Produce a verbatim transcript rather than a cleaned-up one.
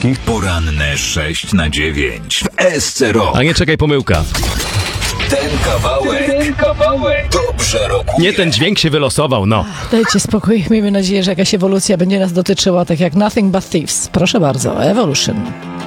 wszystkich. Poranne sześć na dziewięć w S C Rock. A nie, czekaj, pomyłka. Ten kawałek, ten kawałek dobrze rokuje. Nie ten dźwięk się wylosował, no. Dajcie spokój, miejmy nadzieję, że jakaś ewolucja będzie nas dotyczyła, tak jak Nothing But Thieves. Proszę bardzo, Evolution.